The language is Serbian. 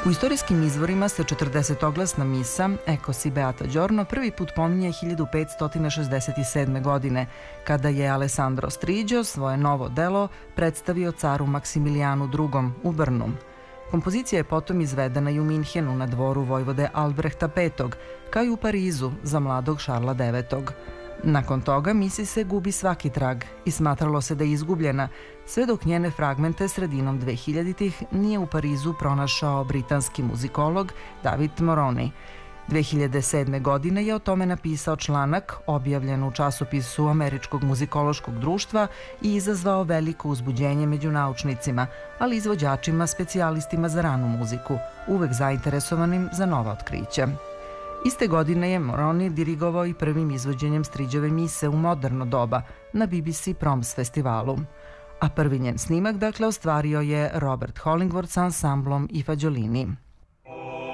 U istorijskim izvorima se 40-oglasna misa Ecco si beata giorno prvi put pominje 1567. godine, kada je Alessandro Striđo svoje novo delo predstavio caru Maksimilijanu II. U Brnu. Kompozicija je potom izvedena i u Minhenu na dvoru vojvode Albrehta V, kao i u Parizu za mladog Šarla IX. Nakon toga misi se gubi svaki trag i smatralo se da je izgubljena, sve dok njene fragmente sredinom 2000-ih nije u Parizu pronašao britanski muzikolog David Moroni. 2007. godine je o tome napisao članak objavljen u časopisu Američkog muzikološkog društva i izazvao veliko uzbuđenje među naučnicima, ali i izvođačima specijalistima za ranu muziku, uvek zainteresovanim za nova otkrića. Iste godine je Moroni dirigovao i prvim izvođenjem Striđove mise u moderno doba na BBC Proms festivalu. A prvi njen snimak, ostvario je Robert Hollingworth sa ansamblom I Fagiolini.